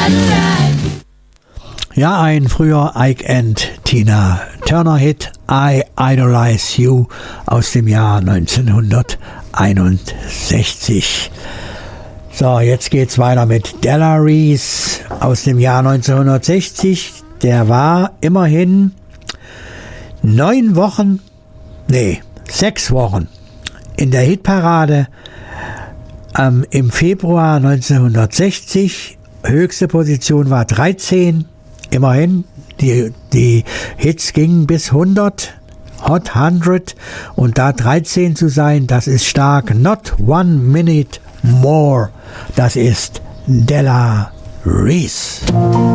Ja, ein früher Ike and Tina Turner Hit, I Idolize You aus dem Jahr 1961. So, jetzt geht's weiter mit Della Reese aus dem Jahr 1960. Der war immerhin 6 Wochen in der Hitparade im Februar 1960. Höchste Position war 13. Immerhin, die Hits gingen bis 100, Hot 100, und da 13 zu sein, das ist stark. Not One Minute More, das ist Della Reese.